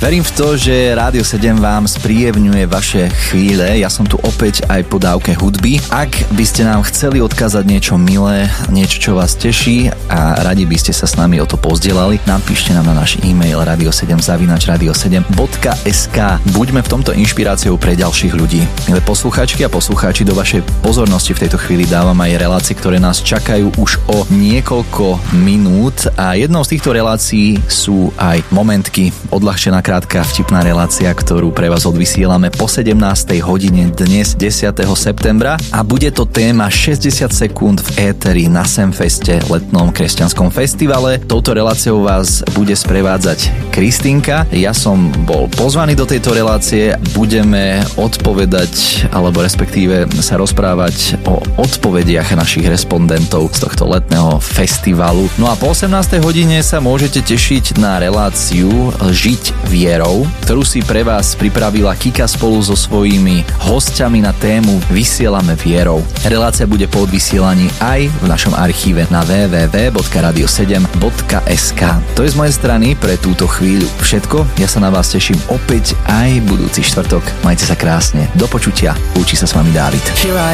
Verím v to, že Rádio 7 vám spríjemňuje vaše chvíle. Ja som tu opäť aj po dávke hudby. Ak by ste nám chceli odkázať niečo milé, niečo, čo vás teší a radi by ste sa s nami o to pozdielali, napíšte nám na náš e-mail radio7@radio7.sk. Buďme v tomto inšpiráciou pre ďalších ľudí. Milé poslucháčky a poslucháči, do vašej pozornosti v tejto chvíli dávam aj relácie, ktoré nás čakajú už o niekoľko minút a jednou z týchto relácií sú aj momentky, odľahčená krátka vtipná relácia, ktorú pre vás odvysielame po 17. hodine dnes 10. septembra a bude to téma 60 sekúnd v éteri na Semfeste, letnom kresťanskom festivale. Touto reláciou vás bude sprevádzať Kristinka. Ja som bol pozvaný do tejto relácie, budeme odpovedať, alebo respektíve sa rozprávať o odpovediach našich respondentov z tohto letného festivalu. No a po 18. hodine sa môžete tešiť na reláciu Žiť vierou, ktorú si pre vás pripravila Kika spolu so svojimi hostiami na tému Vysielame vierou. Relácia bude po odvysielaní aj v našom archíve na www.radio7.sk. To je z mojej strany pre túto chvíľu všetko. Ja sa na vás teším opäť aj budúci štvrtok. Majte sa krásne. Do počutia. Lúči sa s vami Dávid.